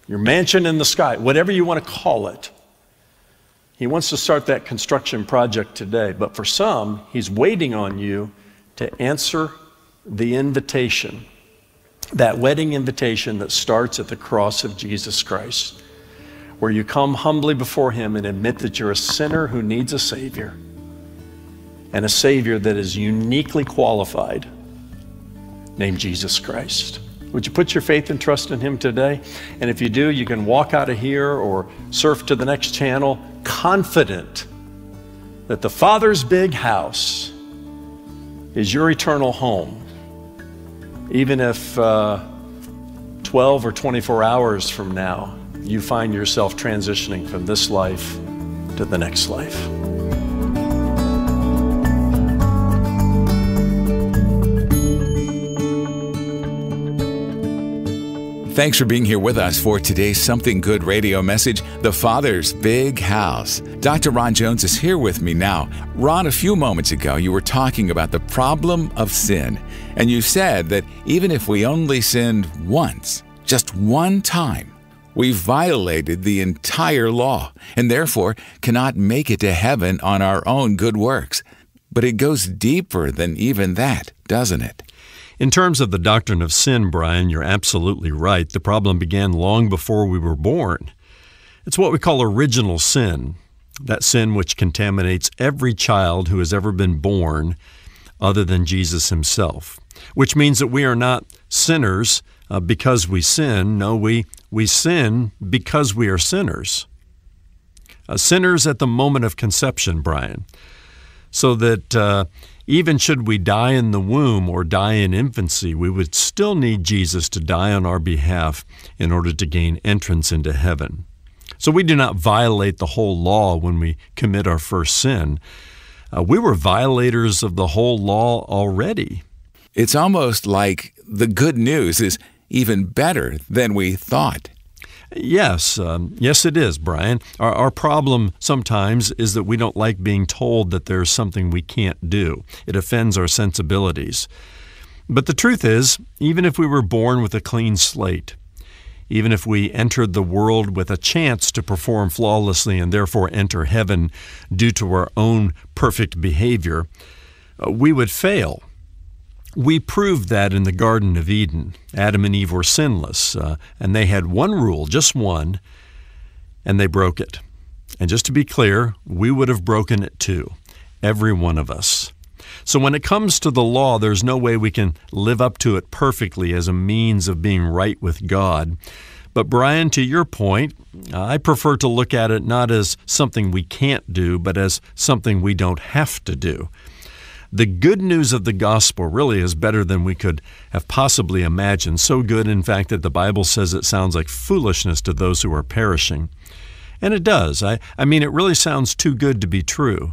your mansion in the sky, whatever you want to call it. He wants to start that construction project today, but for some, he's waiting on you to answer the invitation, that wedding invitation that starts at the cross of Jesus Christ, where you come humbly before him and admit that you're a sinner who needs a Savior, and a Savior that is uniquely qualified, named Jesus Christ. Would you put your faith and trust in him today? And if you do, you can walk out of here or surf to the next channel, confident that the Father's big house is your eternal home, even if 12 or 24 hours from now, you find yourself transitioning from this life to the next life. Thanks for being here with us for today's Something Good radio message, The Father's Big House. Dr. Ron Jones is here with me now. Ron, a few moments ago, you were talking about the problem of sin, and you said that even if we only sinned once, just one time, we violated the entire law and therefore cannot make it to heaven on our own good works. But it goes deeper than even that, doesn't it? In terms of the doctrine of sin, Brian, you're absolutely right. The problem began long before we were born. It's what we call original sin, that sin which contaminates every child who has ever been born other than Jesus himself, which means that we are not sinners because we sin. No, we sin because we are sinners. Sinners at the moment of conception, Brian, so that even should we die in the womb or die in infancy, we would still need Jesus to die on our behalf in order to gain entrance into heaven. So we do not violate the whole law when we commit our first sin. We were violators of the whole law already. It's almost like the good news is even better than we thought. Yes, yes it is, Brian. Our problem sometimes is that we don't like being told that there's something we can't do. It offends our sensibilities. But the truth is, even if we were born with a clean slate, even if we entered the world with a chance to perform flawlessly and therefore enter heaven due to our own perfect behavior, we would fail. We proved that in the Garden of Eden. Adam and Eve were sinless, and they had one rule, just one, and they broke it. And just to be clear, we would have broken it too, every one of us. So when it comes to the law, there's no way we can live up to it perfectly as a means of being right with God. But Brian, to your point, I prefer to look at it not as something we can't do, but as something we don't have to do. The good news of the gospel really is better than we could have possibly imagined. So good, in fact, that the Bible says it sounds like foolishness to those who are perishing. And it does. I mean, it really sounds too good to be true.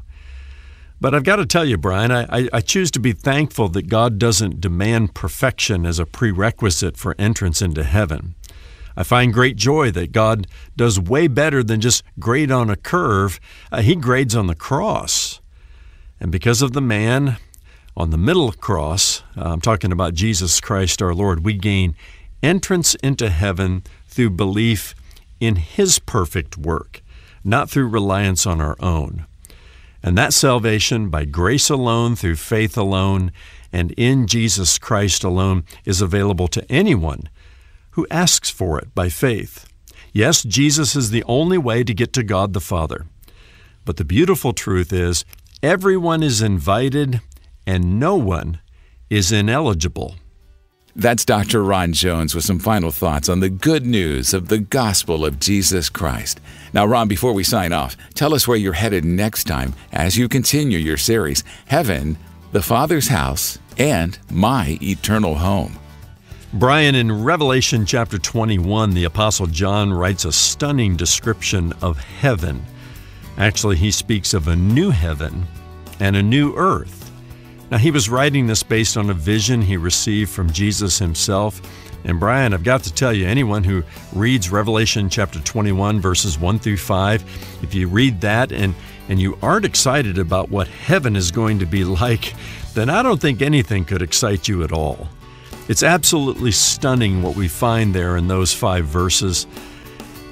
But I've got to tell you, Brian, I choose to be thankful that God doesn't demand perfection as a prerequisite for entrance into heaven. I find great joy that God does way better than just grade on a curve. He grades on the cross. And because of the man on the middle cross, I'm talking about Jesus Christ our Lord, we gain entrance into heaven through belief in his perfect work, not through reliance on our own. And that salvation by grace alone, through faith alone, and in Jesus Christ alone is available to anyone who asks for it by faith. Yes, Jesus is the only way to get to God the Father. But the beautiful truth is, everyone is invited, and no one is ineligible. That's Dr. Ron Jones with some final thoughts on the good news of the gospel of Jesus Christ. Now, Ron, before we sign off, tell us where you're headed next time as you continue your series, Heaven, the Father's House, and My Eternal Home. Brian, in Revelation chapter 21, the Apostle John writes a stunning description of heaven. Actually, he speaks of a new heaven and a new earth. Now, he was writing this based on a vision he received from Jesus himself. And Brian, I've got to tell you, anyone who reads Revelation chapter 21, verses 1 through 5, if you read that and you aren't excited about what heaven is going to be like, then I don't think anything could excite you at all. It's absolutely stunning what we find there in those 5 verses.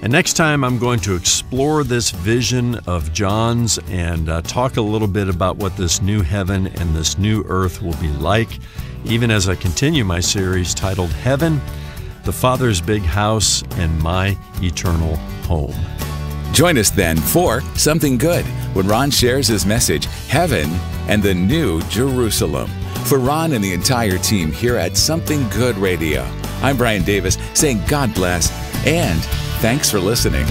And next time, I'm going to explore this vision of John's and talk a little bit about what this new heaven and this new earth will be like, even as I continue my series titled Heaven, the Father's Big House, and My Eternal Home. Join us then for Something Good when Ron shares his message, Heaven and the New Jerusalem. For Ron and the entire team here at Something Good Radio, I'm Brian Davis saying God bless and thanks for listening.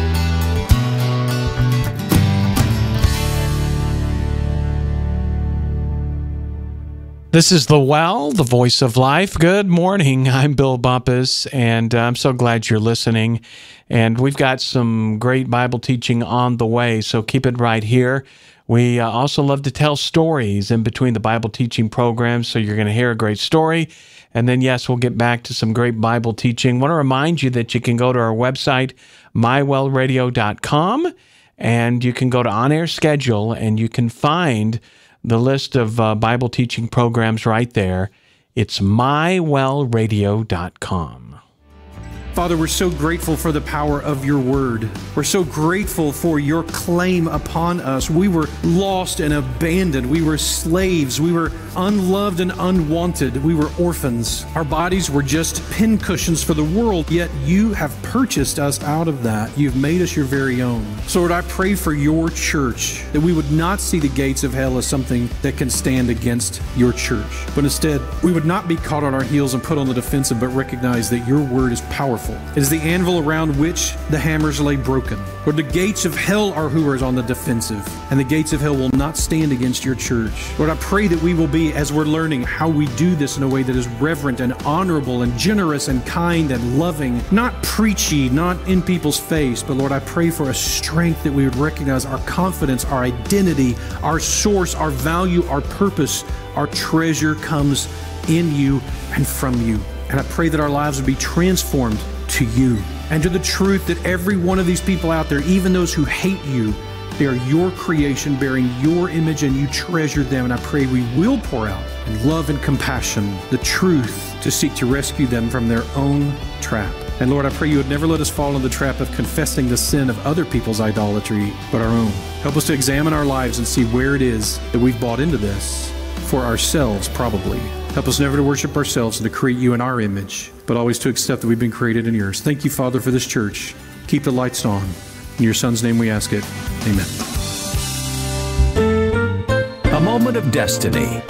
This is The Well, the voice of life. Good morning. I'm Bill Bumpus, and I'm so glad you're listening. And we've got some great Bible teaching on the way, so keep it right here. We also love to tell stories in between the Bible teaching programs, so you're going to hear a great story. And then, yes, we'll get back to some great Bible teaching. I want to remind you that you can go to our website, mywellradio.com, and you can go to On Air Schedule, and you can find the list of Bible teaching programs right there. It's mywellradio.com. Father, we're so grateful for the power of your word. We're so grateful for your claim upon us. We were lost and abandoned. We were slaves. We were unloved and unwanted. We were orphans. Our bodies were just pincushions for the world, yet you have purchased us out of that. You've made us your very own. So Lord, I pray for your church that we would not see the gates of hell as something that can stand against your church, but instead we would not be caught on our heels and put on the defensive, but recognize that your word is powerful. It is the anvil around which the hammers lay broken. Lord, the gates of hell are who are on the defensive, and the gates of hell will not stand against your church. Lord, I pray that we will be, as we're learning how we do this in a way that is reverent and honorable and generous and kind and loving, not preachy, not in people's face, but Lord, I pray for a strength that we would recognize our confidence, our identity, our source, our value, our purpose, our treasure comes in you and from you. And I pray that our lives would be transformed to you and to the truth that every one of these people out there, even those who hate you, they are your creation bearing your image and you treasure them. And I pray we will pour out in love and compassion the truth to seek to rescue them from their own trap. And Lord, I pray you would never let us fall into the trap of confessing the sin of other people's idolatry, but our own. Help us to examine our lives and see where it is that we've bought into this for ourselves, probably. Help us never to worship ourselves and to create you in our image, but always to accept that we've been created in yours. Thank you, Father, for this church. Keep the lights on. In your Son's name we ask it. Amen. A moment of destiny.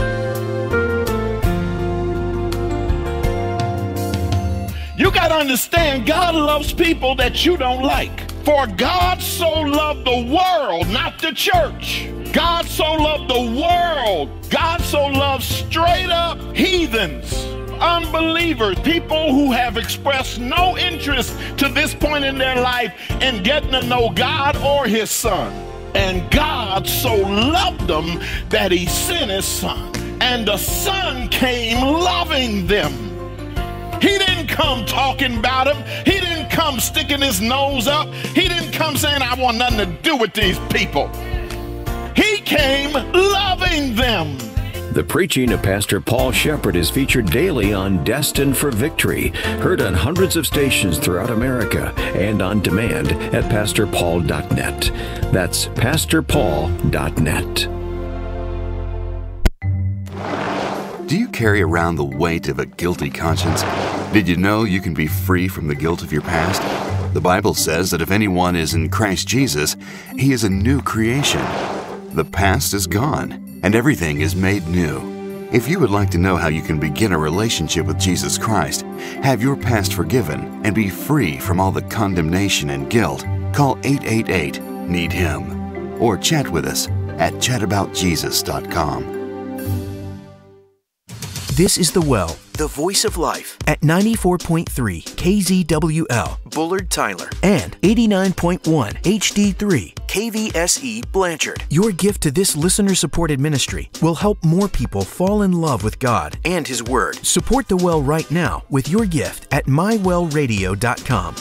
You got to understand, God loves people that you don't like. For God so loved the world, not the church. God so loved the world. God so loved straight up heathens, unbelievers, people who have expressed no interest to this point in their life in getting to know God or his son. And God so loved them that he sent his son. And the son came loving them. He didn't come talking about them. He didn't come sticking his nose up. He didn't come saying, I want nothing to do with these people. He came loving them. The preaching of Pastor Paul Shepherd is featured daily on Destined for Victory, heard on hundreds of stations throughout America and on demand at pastorpaul.net. That's pastorpaul.net. Do you carry around the weight of a guilty conscience? Did you know you can be free from the guilt of your past? The Bible says that if anyone is in Christ Jesus, he is a new creation. The past is gone, and everything is made new. If you would like to know how you can begin a relationship with Jesus Christ, have your past forgiven, and be free from all the condemnation and guilt, call 888-NEED-HIM or chat with us at chataboutjesus.com. This is The Well, the voice of life, at 94.3 KZWL, Bullard, Tyler, and 89.1 HD3 KVSE, Blanchard. Your gift to this listener-supported ministry will help more people fall in love with God and His Word. Support The Well right now with your gift at mywellradio.com.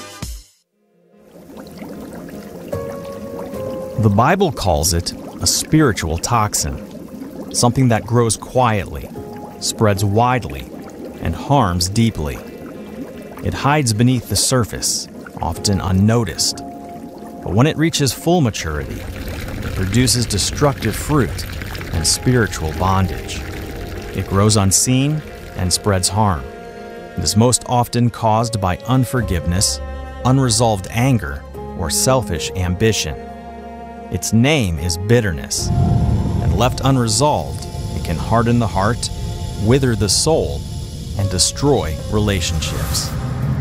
The Bible calls it a spiritual toxin, something that grows quietly, spreads widely, and harms deeply. It hides beneath the surface, often unnoticed. But when it reaches full maturity, it produces destructive fruit and spiritual bondage. It grows unseen and spreads harm. It is most often caused by unforgiveness, unresolved anger, or selfish ambition. Its name is bitterness, and left unresolved, it can harden the heart, wither the soul, and destroy relationships.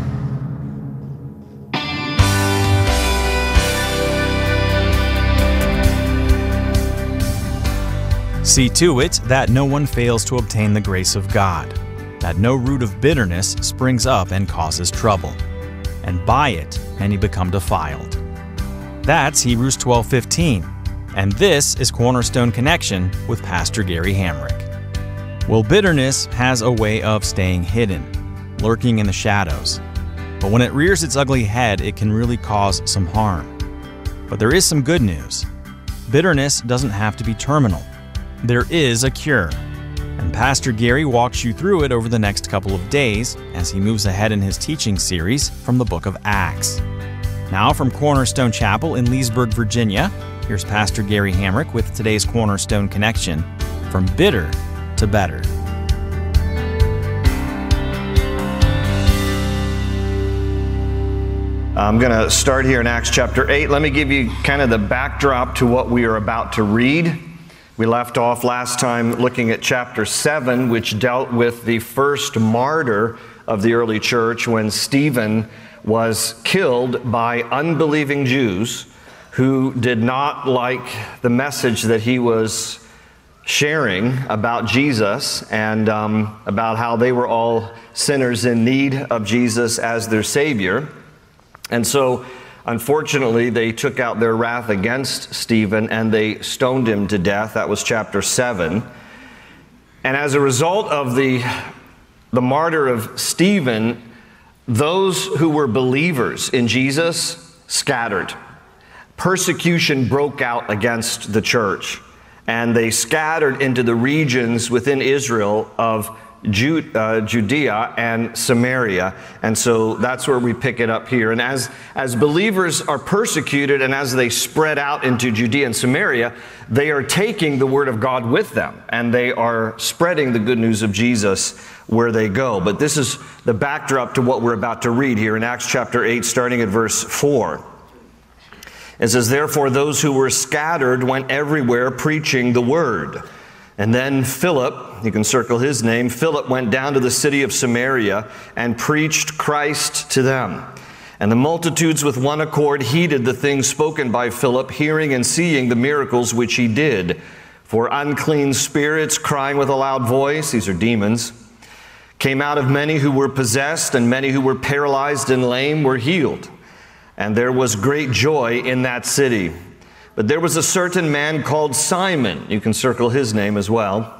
See to it that no one fails to obtain the grace of God, that no root of bitterness springs up and causes trouble, and by it many become defiled. That's Hebrews 12:15, and this is Cornerstone Connection with Pastor Gary Hamrick. Well, bitterness has a way of staying hidden, lurking in the shadows. But when it rears its ugly head, it can really cause some harm. But there is some good news. Bitterness doesn't have to be terminal. There is a cure. And Pastor Gary walks you through it over the next couple of days as he moves ahead in his teaching series from the book of Acts. Now from Cornerstone Chapel in Leesburg, Virginia, here's Pastor Gary Hamrick with today's Cornerstone Connection, From Bitter to Better. I'm going to start here in Acts chapter 8. Let me give you kind of the backdrop to what we are about to read. We left off last time looking at chapter 7, which dealt with the first martyr of the early church when Stephen was killed by unbelieving Jews who did not like the message that he was sharing about Jesus and about how they were all sinners in need of Jesus as their Savior. And so, unfortunately, they took out their wrath against Stephen and they stoned him to death. That was chapter 7. And as a result of the martyr of Stephen, those who were believers in Jesus scattered. Persecution broke out against the church, and they scattered into the regions within Israel of Judea and Samaria. And so that's where we pick it up here. And as believers are persecuted and as they spread out into Judea and Samaria, they are taking the word of God with them and they are spreading the good news of Jesus where they go. But this is the backdrop to what we're about to read here in Acts chapter 8, starting at verse 4. It says, "Therefore those who were scattered went everywhere preaching the word. And then Philip," you can circle his name, "Philip went down to the city of Samaria and preached Christ to them. And the multitudes with one accord heeded the things spoken by Philip, hearing and seeing the miracles which he did. For unclean spirits, crying with a loud voice," these are demons, "came out of many who were possessed, and many who were paralyzed and lame were healed. And there was great joy in that city. But there was a certain man called Simon," you can circle his name as well,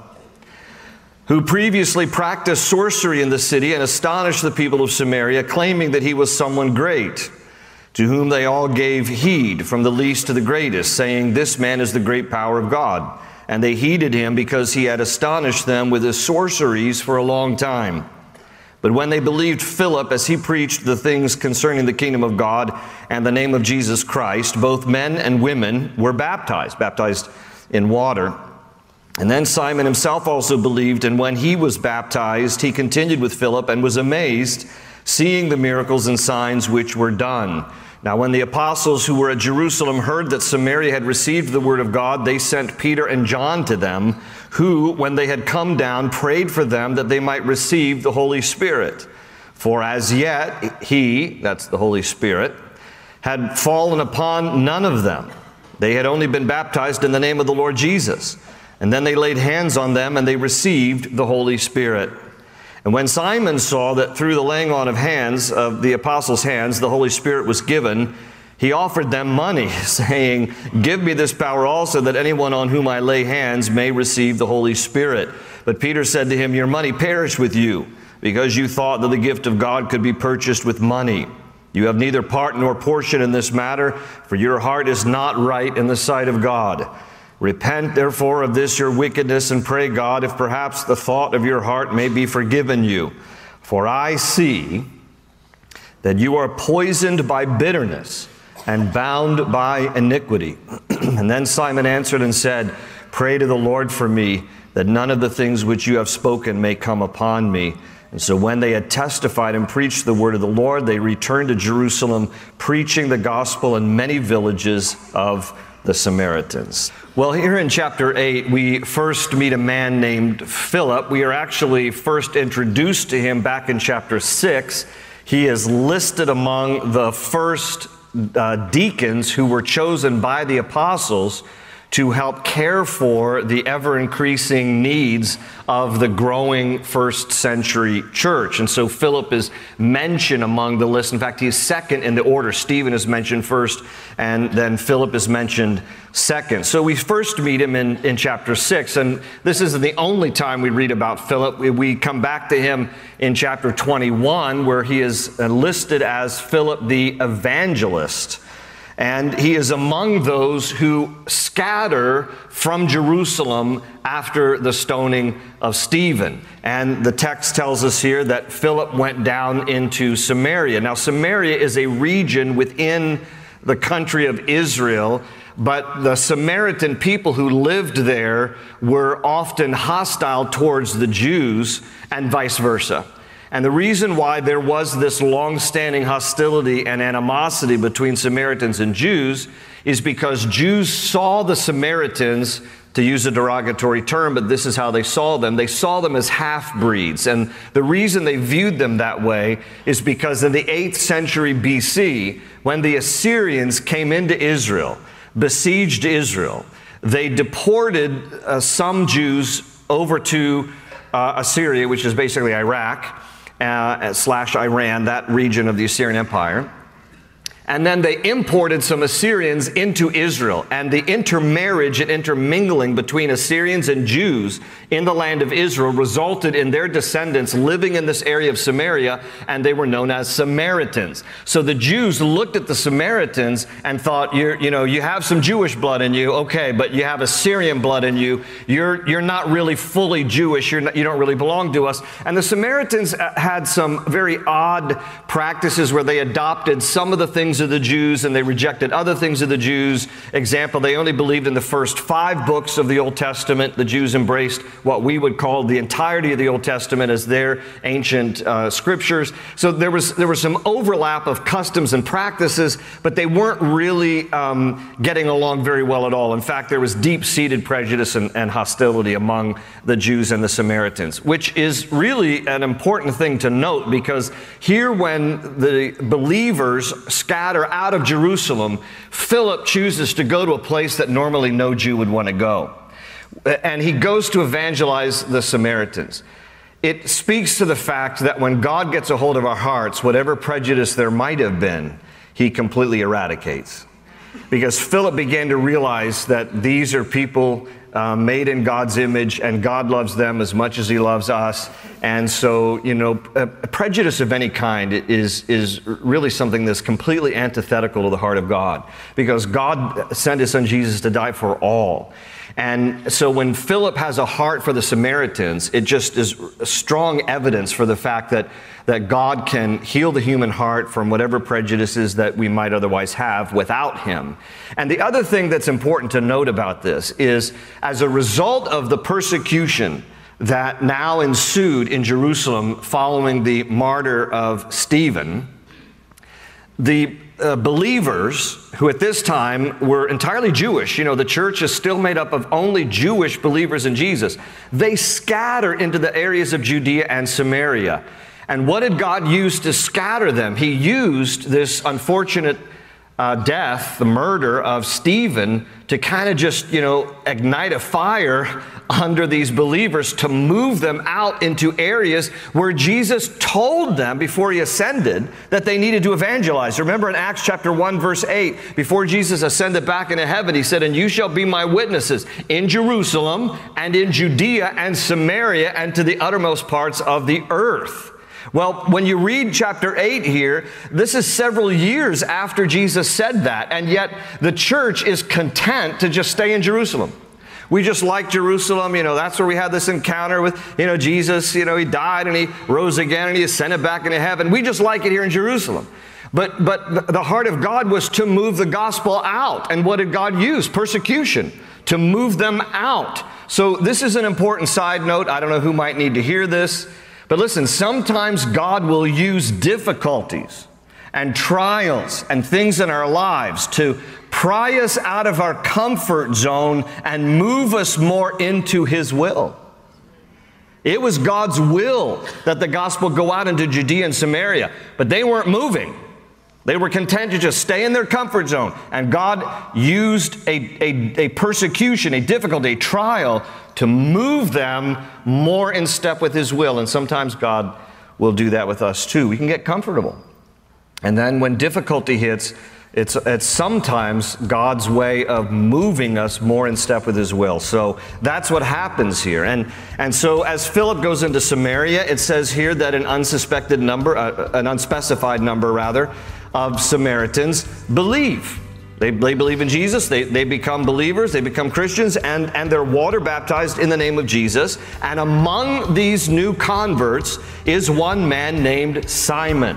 "who previously practiced sorcery in the city and astonished the people of Samaria, claiming that he was someone great, to whom they all gave heed, from the least to the greatest, saying, 'This man is the great power of God.' And they heeded him because he had astonished them with his sorceries for a long time. But when they believed Philip as he preached the things concerning the kingdom of God and the name of Jesus Christ, both men and women were baptized in water. And then Simon himself also believed, and when he was baptized, he continued with Philip and was amazed, seeing the miracles and signs which were done. Now when the apostles who were at Jerusalem heard that Samaria had received the word of God, they sent Peter and John to them, who, when they had come down, prayed for them that they might receive the Holy Spirit. For as yet he," that's the Holy Spirit, "had fallen upon none of them. They had only been baptized in the name of the Lord Jesus. And then they laid hands on them and they received the Holy Spirit. And when Simon saw that through the laying on of hands, of the apostles' hands, the Holy Spirit was given, he offered them money, saying, 'Give me this power also, that anyone on whom I lay hands may receive the Holy Spirit.' But Peter said to him, 'Your money perish with you, because you thought that the gift of God could be purchased with money. You have neither part nor portion in this matter, for your heart is not right in the sight of God. Repent therefore of this your wickedness, and pray God, if perhaps the thought of your heart may be forgiven you. For I see that you are poisoned by bitterness and bound by iniquity. And then Simon answered and said, pray to the Lord for me, that none of the things which you have spoken may come upon me. And so when they had testified and preached the word of the Lord, they returned to Jerusalem, preaching the gospel in many villages of the Samaritans. Well, here in chapter 8, we first meet a man named Philip. We are actually first introduced to him back in chapter 6. He is listed among the first deacons who were chosen by the apostles to help care for the ever-increasing needs of the growing first century church. And so Philip is mentioned among the list. In fact, he's second in the order. Stephen is mentioned first, and then Philip is mentioned second. So we first meet him in chapter 6, and this isn't the only time we read about Philip. We come back to him in chapter 21, where he is listed as Philip the evangelist. And he is among those who scatter from Jerusalem after the stoning of Stephen. And the text tells us here that Philip went down into Samaria. Now, Samaria is a region within the country of Israel, but the Samaritan people who lived there were often hostile towards the Jews and vice versa. And the reason why there was this long-standing hostility and animosity between Samaritans and Jews is because Jews saw the Samaritans, to use a derogatory term, but this is how they saw them as half-breeds. And the reason they viewed them that way is because in the 8th century BC, when the Assyrians came into Israel, besieged Israel, they deported some Jews over to Assyria, which is basically Iraq, / Iran, that region of the Assyrian Empire. And then they imported some Assyrians into Israel. And the intermarriage and intermingling between Assyrians and Jews in the land of Israel resulted in their descendants living in this area of Samaria, and they were known as Samaritans. So the Jews looked at the Samaritans and thought, you have some Jewish blood in you, okay, but you have Assyrian blood in you. You're not really fully Jewish. You don't really belong to us. And the Samaritans had some very odd practices where they adopted some of the things of the Jews and they rejected other things of the Jews. Example, they only believed in the first 5 books of the Old Testament. The Jews embraced what we would call the entirety of the Old Testament as their ancient scriptures. So there was some overlap of customs and practices, but they weren't really getting along very well at all. In fact, there was deep-seated prejudice and hostility among the Jews and the Samaritans, which is really an important thing to note, because here when the believers scatter out of Jerusalem, Philip chooses to go to a place that normally no Jew would want to go. And he goes to evangelize the Samaritans. It speaks to the fact that when God gets a hold of our hearts, whatever prejudice there might have been, he completely eradicates. Because Philip began to realize that these are people made in God's image, and God loves them as much as he loves us. And so, prejudice of any kind is really something that's completely antithetical to the heart of God, because God sent his son Jesus to die for all. And so when Philip has a heart for the Samaritans, it just is strong evidence for the fact that God can heal the human heart from whatever prejudices that we might otherwise have without him. And the other thing that's important to note about this is, as a result of the persecution that now ensued in Jerusalem following the martyr of Stephen, the believers, who at this time were entirely Jewish, the church is still made up of only Jewish believers in Jesus, they scatter into the areas of Judea and Samaria. And what did God use to scatter them? He used this unfortunate death, the murder of Stephen, to kind of just, ignite a fire under these believers to move them out into areas where Jesus told them before he ascended that they needed to evangelize. Remember in Acts chapter 1, verse 8, before Jesus ascended back into heaven, he said, "And you shall be my witnesses in Jerusalem and in Judea and Samaria and to the uttermost parts of the earth." Well, when you read chapter 8 here, this is several years after Jesus said that, and yet the church is content to just stay in Jerusalem. We just like Jerusalem. That's where we had this encounter with, Jesus. He died and he rose again and he ascended back into heaven. We just like it here in Jerusalem. But the heart of God was to move the gospel out. And what did God use? Persecution, to move them out. So this is an important side note. I don't know who might need to hear this. But listen, sometimes God will use difficulties and trials and things in our lives to pry us out of our comfort zone and move us more into His will. It was God's will that the gospel go out into Judea and Samaria, but they weren't moving. They were content to just stay in their comfort zone. And God used a persecution, a difficulty, a trial to move them more in step with His will. And sometimes God will do that with us too. We can get comfortable. And then when difficulty hits, it's sometimes God's way of moving us more in step with His will. So that's what happens here. And so as Philip goes into Samaria, it says here that an unspecified number of Samaritans believe. They believe in Jesus. They become believers. They become Christians, and they're water baptized in the name of Jesus. And among these new converts is one man named Simon.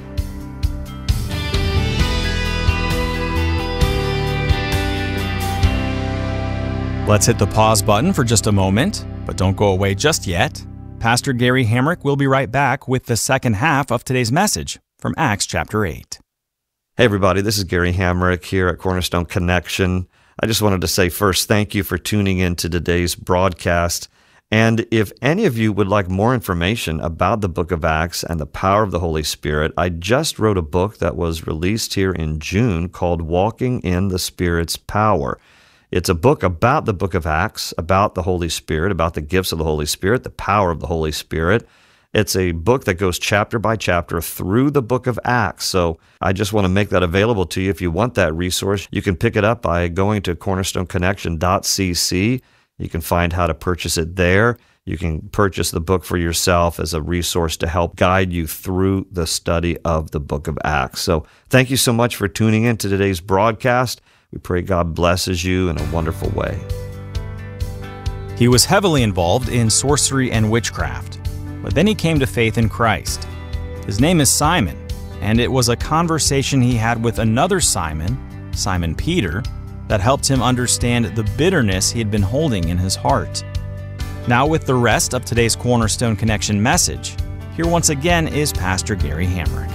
Let's hit the pause button for just a moment, but don't go away just yet. Pastor Gary Hamrick will be right back with the second half of today's message from Acts chapter 8. Hey everybody, this is Gary Hamrick here at Cornerstone Connection. I just wanted to say first, thank you for tuning in to today's broadcast. And if any of you would like more information about the book of Acts and the power of the Holy Spirit, I just wrote a book that was released here in June called Walking in the Spirit's Power. It's a book about the book of Acts, about the Holy Spirit, about the gifts of the Holy Spirit, the power of the Holy Spirit. It's a book that goes chapter by chapter through the book of Acts. So I just want to make that available to you. If you want that resource, you can pick it up by going to cornerstoneconnection.cc. You can find how to purchase it there. You can purchase the book for yourself as a resource to help guide you through the study of the book of Acts. So thank you so much for tuning in to today's broadcast. We pray God blesses you in a wonderful way. He was heavily involved in sorcery and witchcraft, but then he came to faith in Christ. His name is Simon, and it was a conversation he had with another Simon, Simon Peter, that helped him understand the bitterness he had been holding in his heart. Now with the rest of today's Cornerstone Connection message, here once again is Pastor Gary Hamrick.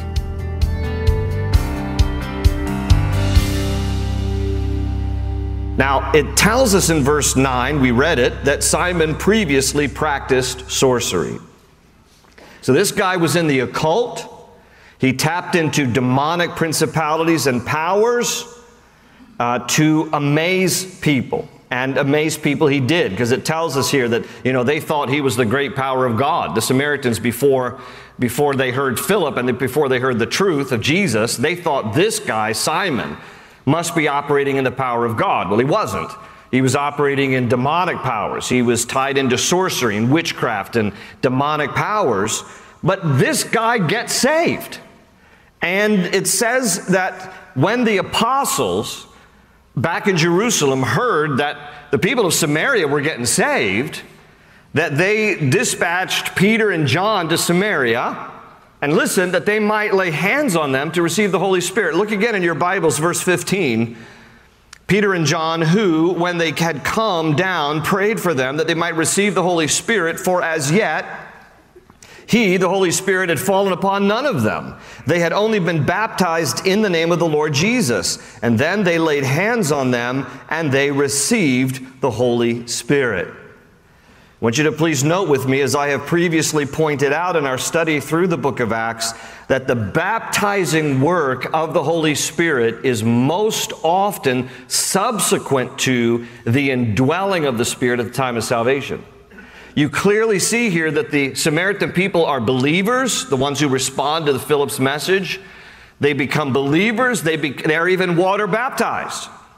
Now, it tells us in verse 9, we read it, that Simon previously practiced sorcery. So this guy was in the occult. He tapped into demonic principalities and powers to amaze people. And amaze people he did, because it tells us here that, they thought he was the great power of God. The Samaritans, before they heard Philip and before they heard the truth of Jesus, they thought this guy, Simon, must be operating in the power of God. Well, he wasn't. He was operating in demonic powers. He was tied into sorcery and witchcraft and demonic powers. But this guy gets saved. And it says that when the apostles back in Jerusalem heard that the people of Samaria were getting saved, that they dispatched Peter and John to Samaria, and listen, that they might lay hands on them to receive the Holy Spirit. Look again in your Bibles, verse 15. Peter and John, who, when they had come down, prayed for them that they might receive the Holy Spirit, for as yet He, the Holy Spirit, had fallen upon none of them. They had only been baptized in the name of the Lord Jesus. And then they laid hands on them, and they received the Holy Spirit. I want you to please note with me, as I have previously pointed out in our study through the book of Acts, that the baptizing work of the Holy Spirit is most often subsequent to the indwelling of the Spirit at the time of salvation. You clearly see here that the Samaritan people are believers, the ones who respond to Philip's message. They become believers. They're even water baptized.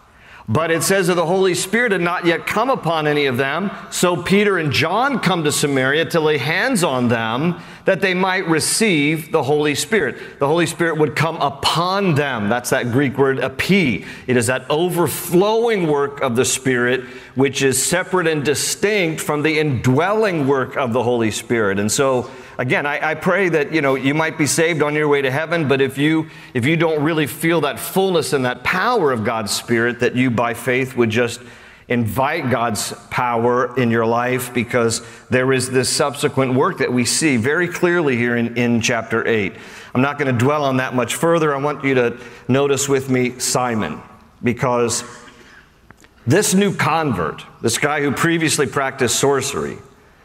But it says that the Holy Spirit had not yet come upon any of them. So Peter and John come to Samaria to lay hands on them that they might receive the Holy Spirit. The Holy Spirit would come upon them. That's that Greek word epi. It is that overflowing work of the Spirit, which is separate and distinct from the indwelling work of the Holy Spirit. And so, again, I pray that, you might be saved on your way to heaven, but if you don't really feel that fullness and that power of God's Spirit, that you by faith would just invite God's power in your life, because there is this subsequent work that we see very clearly here in chapter 8. I'm not going to dwell on that much further. I want you to notice with me Simon, because this new convert, this guy who previously practiced sorcery,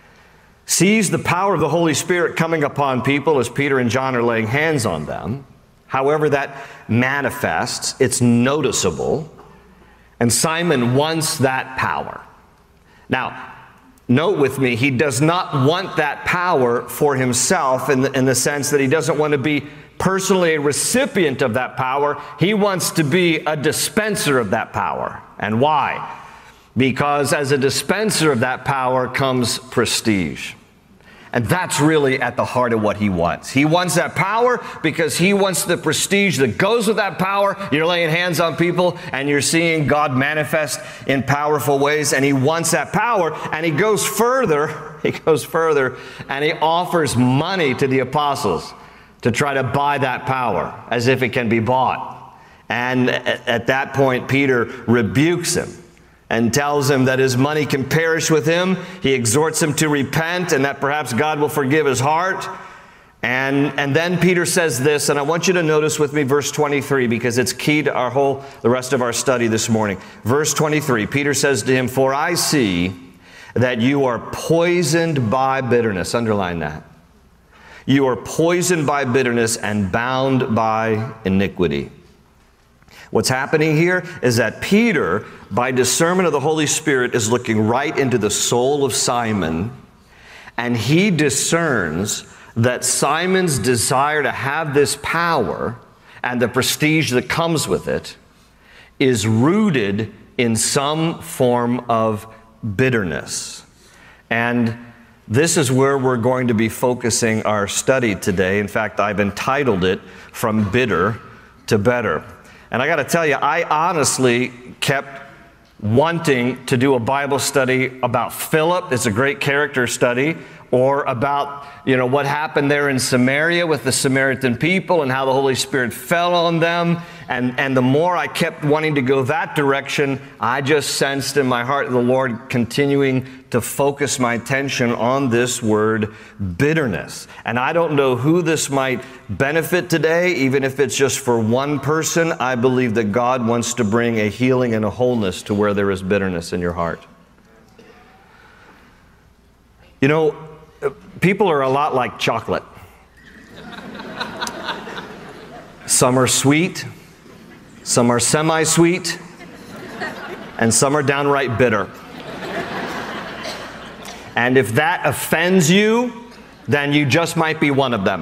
sees the power of the Holy Spirit coming upon people as Peter and John are laying hands on them. However that manifests, it's noticeable. And Simon wants that power. Now, note with me, he does not want that power for himself in the sense that he doesn't want to be personally a recipient of that power. He wants to be a dispenser of that power. And why? Because as a dispenser of that power comes prestige. And that's really at the heart of what he wants. He wants that power because he wants the prestige that goes with that power. You're laying hands on people and you're seeing God manifest in powerful ways, and he wants that power. And he goes further. He goes further and he offers money to the apostles to try to buy that power as if it can be bought. And at that point, Peter rebukes him and tells him that his money can perish with him. He exhorts him to repent and that perhaps God will forgive his heart. And then Peter says this, and I want you to notice with me verse 23, because it's key to the rest of our study this morning. Verse 23, Peter says to him, "For I see that you are poisoned by bitterness." Underline that. "You are poisoned by bitterness and bound by iniquity." What's happening here is that Peter, by discernment of the Holy Spirit, is looking right into the soul of Simon, and he discerns that Simon's desire to have this power and the prestige that comes with it is rooted in some form of bitterness. And this is where we're going to be focusing our study today. In fact, I've entitled it "From Bitter to Better." And I got to tell you, I honestly kept wanting to do a Bible study about Philip. It's a great character study. Or about, what happened there in Samaria with the Samaritan people and how the Holy Spirit fell on them. And the more I kept wanting to go that direction, I just sensed in my heart the Lord continuing to focus my attention on this word bitterness. And I don't know who this might benefit today, even if it's just for one person. I believe that God wants to bring a healing and a wholeness to where there is bitterness in your heart. People are a lot like chocolate. Some are sweet, some are semi-sweet, and some are downright bitter. And if that offends you, then you just might be one of them.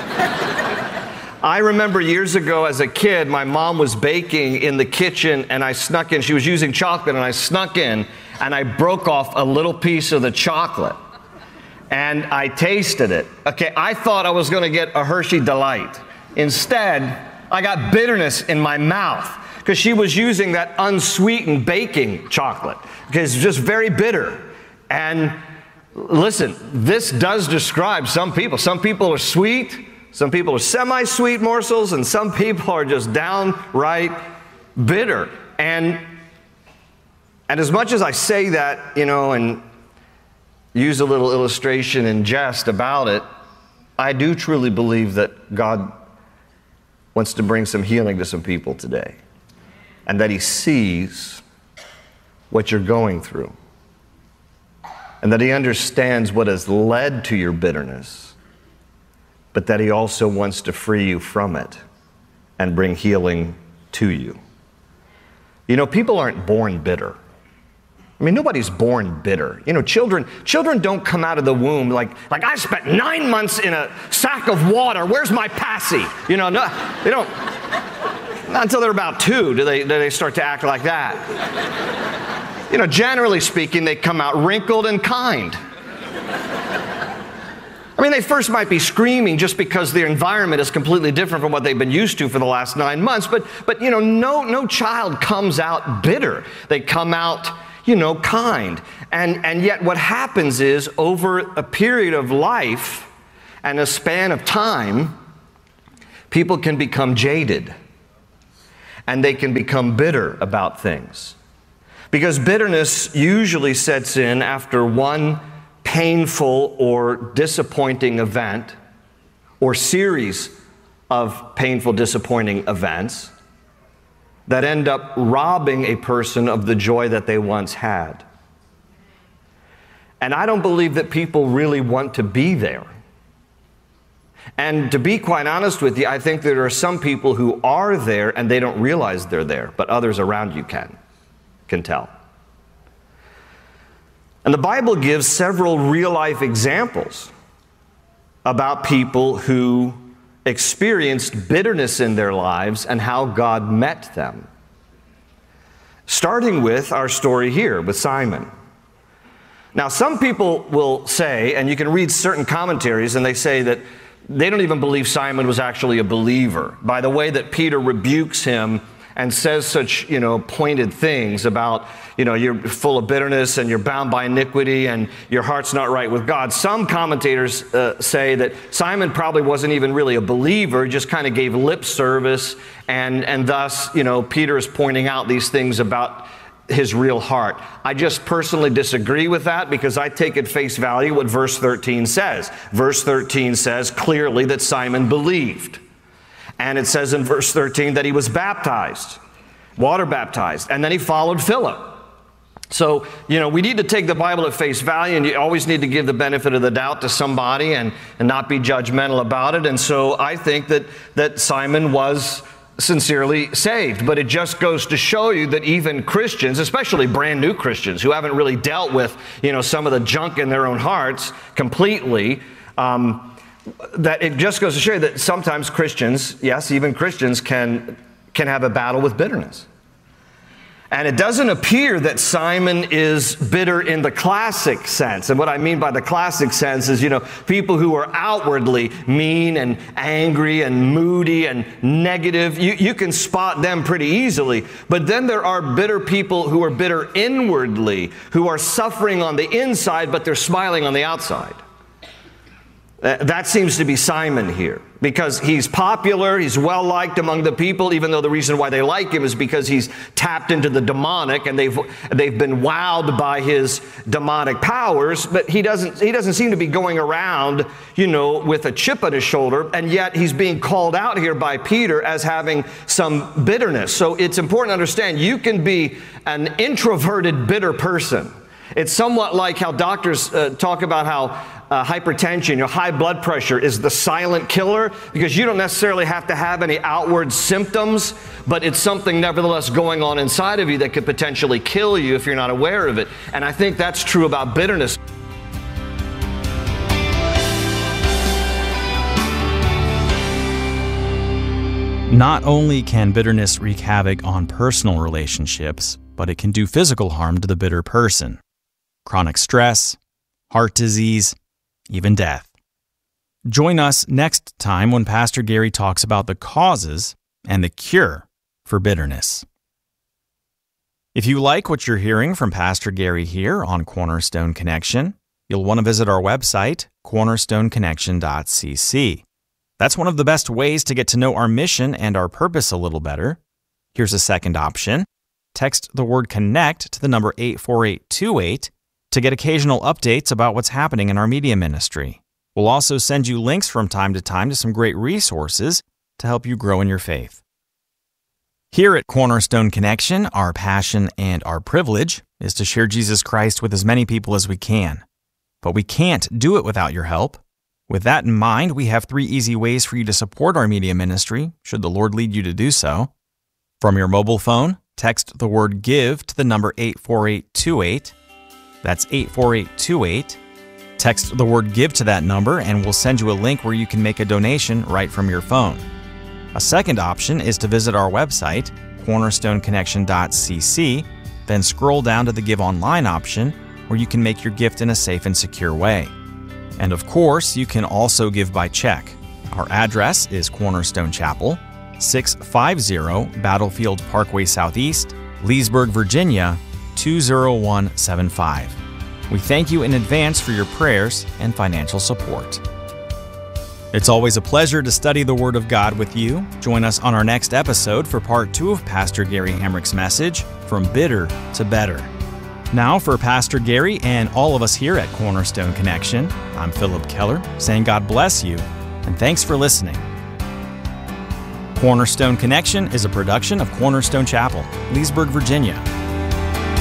I remember years ago as a kid, my mom was baking in the kitchen and I snuck in. She was using chocolate and I snuck in and I broke off a little piece of the chocolate. And I tasted it. Okay, I thought I was going to get a Hershey Delight. Instead, I got bitterness in my mouth because she was using that unsweetened baking chocolate because it's just very bitter. And listen, this does describe some people. Some people are sweet, some people are semi-sweet morsels, and some people are just downright bitter. And as much as I say that, and use a little illustration and jest about it, I do truly believe that God wants to bring some healing to some people today, and that He sees what you're going through, and that He understands what has led to your bitterness, but that He also wants to free you from it and bring healing to you. People aren't born bitter. Nobody's born bitter. Children don't come out of the womb like I spent 9 months in a sack of water. Where's my passy? No, they don't. Not until they're about 2 do they start to act like that. Generally speaking, they come out wrinkled and kind. I mean, they first might be screaming just because their environment is completely different from what they've been used to for the last 9 months. But no child comes out bitter. They come out, kind. And yet what happens is over a period of life and a span of time, people can become jaded and they can become bitter about things. Because bitterness usually sets in after one painful or disappointing event or series of painful, disappointing events that end up robbing a person of the joy that they once had. And I don't believe that people really want to be there. And to be quite honest with you, I think there are some people who are there and they don't realize they're there, but others around you can tell. And the Bible gives several real-life examples about people who experienced bitterness in their lives and how God met them. Starting with our story here with Simon. Now, some people will say, and you can read certain commentaries, and they say that they don't even believe Simon was actually a believer by the way that Peter rebukes him and says such, pointed things about, you're full of bitterness and you're bound by iniquity and your heart's not right with God. Some commentators say that Simon probably wasn't even really a believer, just kind of gave lip service, and thus, Peter is pointing out these things about his real heart. I just personally disagree with that because I take at face value what verse 13 says. Verse 13 says clearly that Simon believed. And it says in verse 13 that he was baptized, water baptized, and then he followed Philip. So, we need to take the Bible at face value, and you always need to give the benefit of the doubt to somebody and not be judgmental about it. And so I think that Simon was sincerely saved. But it just goes to show you that even Christians, especially brand new Christians who haven't really dealt with, some of the junk in their own hearts completely, that it just goes to show you that sometimes Christians, yes, even Christians can have a battle with bitterness. And it doesn't appear that Simon is bitter in the classic sense. And what I mean by the classic sense is, people who are outwardly mean and angry and moody and negative. You can spot them pretty easily. But then there are bitter people who are bitter inwardly, who are suffering on the inside, but they're smiling on the outside. That seems to be Simon here, because he's popular, he's well-liked among the people, even though the reason why they like him is because he's tapped into the demonic and they've been wowed by his demonic powers, but he doesn't seem to be going around, with a chip on his shoulder, and yet he's being called out here by Peter as having some bitterness. So it's important to understand you can be an introverted, bitter person. It's somewhat like how doctors talk about how hypertension, high blood pressure is the silent killer, because you don't necessarily have to have any outward symptoms, but it's something nevertheless going on inside of you that could potentially kill you if you're not aware of it. And I think that's true about bitterness. Not only can bitterness wreak havoc on personal relationships, but it can do physical harm to the bitter person. Chronic stress, heart disease, even death. Join us next time when Pastor Gary talks about the causes and the cure for bitterness. If you like what you're hearing from Pastor Gary here on Cornerstone Connection, you'll want to visit our website, cornerstoneconnection.cc. That's one of the best ways to get to know our mission and our purpose a little better. Here's a second option. Text the word CONNECT to the number 84828 to get occasional updates about what's happening in our media ministry. We'll also send you links from time to time to some great resources to help you grow in your faith. Here at Cornerstone Connection, our passion and our privilege is to share Jesus Christ with as many people as we can. But we can't do it without your help. With that in mind, we have 3 easy ways for you to support our media ministry, should the Lord lead you to do so. From your mobile phone, text the word GIVE to the number 84828. That's 84828. Text the word GIVE to that number and we'll send you a link where you can make a donation right from your phone. A second option is to visit our website, cornerstoneconnection.cc, then scroll down to the Give Online option, where you can make your gift in a safe and secure way. And of course, you can also give by check. Our address is Cornerstone Chapel, 650 Battlefield Parkway Southeast, Leesburg, Virginia, 20175. We thank you in advance for your prayers and financial support. It's always a pleasure to study the Word of God with you. Join us on our next episode for part 2 of Pastor Gary Hamrick's message, From Bitter to Better. Now, for Pastor Gary and all of us here at Cornerstone Connection, I'm Philip Keller, saying God bless you, and thanks for listening. Cornerstone Connection is a production of Cornerstone Chapel, Leesburg, Virginia.